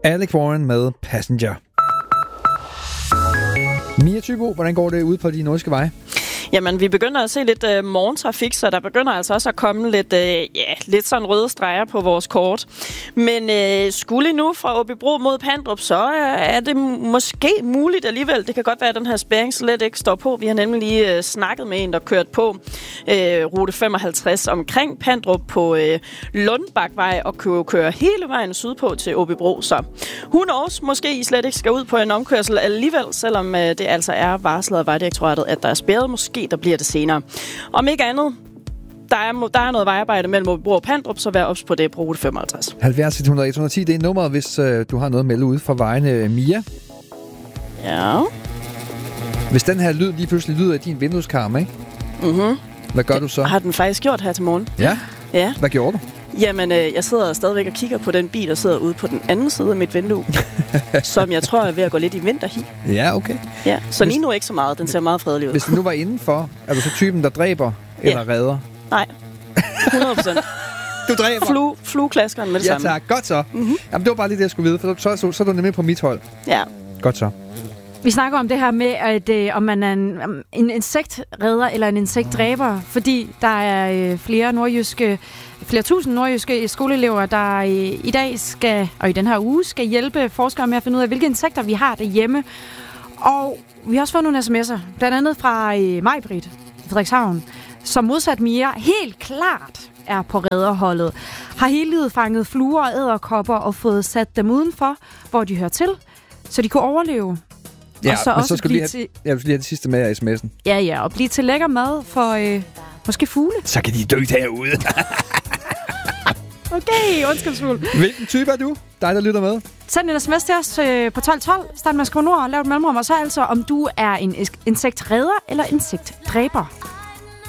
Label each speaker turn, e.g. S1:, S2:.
S1: Alec Warren med Passenger. Mia Thybo, hvordan går det ude på de nordiske veje?
S2: Jamen, vi begynder at se lidt morgentrafik, så der begynder altså også at komme lidt sådan røde streger på vores kort. Men skulle I nu fra Aabybro mod Pandrup, så er det måske muligt alligevel. Det kan godt være, at den her spærring slet ikke står på. Vi har nemlig lige snakket med en, der kørt på rute 55 omkring Pandrup på Lundbakvej og kører hele vejen sydpå til Aabybro. Så who knows, måske I slet ikke skal ud på en omkørsel alligevel, selvom det altså er varslet af Vejdirektoratet, at der er spærret. Måske der bliver det senere. Om ikke andet, der er noget vejarbejde mellem Aabybro og Pandrup, så vær ops på det på rute 55.
S1: 70 100 110, det er nummeret, hvis du har noget at melde ud fra vejene. Mia?
S2: Ja?
S1: Hvis den her lyd lige pludselig lyder i din vindueskarm, ikke?
S2: Mhm.
S1: Hvad gør du så?
S2: Har den faktisk gjort her til morgen.
S1: Ja?
S2: Ja.
S1: Hvad gjorde du?
S2: Jamen, jeg sidder stadigvæk og kigger på den bil, der sidder ude på den anden side af mit vindue, som jeg tror er ved at gå lidt i vinterhi.
S1: Ja, okay.
S2: Ja, så lige nu ikke så meget. Den ser meget fredelig ud.
S1: Hvis den nu var indenfor, er du så typen, der dræber eller redder?
S2: Nej, 100%.
S1: Du dræber?
S2: Flueklaskeren med det samme.
S1: Ja tak, godt så. Mm-hmm. Jamen, det var bare lige det, jeg skulle vide, for så er du nemlig på mit hold.
S2: Ja.
S1: Godt så.
S3: Vi snakker om det her med, at om man er en insektredder eller en insektdræber, fordi der er flere tusind nordjyske skoleelever, der i dag og i den her uge skal hjælpe forskere med at finde ud af, hvilke insekter vi har derhjemme. Og vi har også fået nogle sms'er, blandt andet fra Maj-Britt i Frederikshavn, som modsat Mia helt klart er på redderholdet. Har hele livet fanget fluer og edderkopper og fået sat dem udenfor, hvor de hører til, så de kunne overleve.
S1: Ja,
S3: og så
S1: men
S3: også
S1: så skal jeg lige have det sidste med af sms'en.
S3: Ja, og blive til lækker mad for måske fugle.
S1: Så kan de dø derude.
S3: Okay, ondskabsfuld.
S1: Hvilken type er du? Dig, der lytter med.
S3: Send en sms til os på 1212. Start med at skrive nord og lav et mellemrum. Og så altså, om du er en insektredder eller insektdræber.